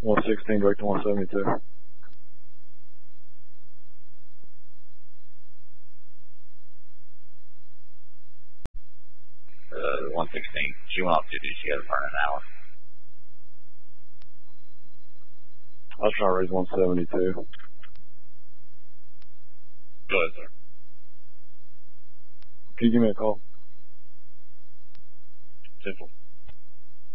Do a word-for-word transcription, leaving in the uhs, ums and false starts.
one sixteen, direct to one seventy-two. Uh, one sixteen. She went off duty. She got to burn an hour. I was trying to raise one seventy-two. Go ahead, sir. Can you give me a call? ten four.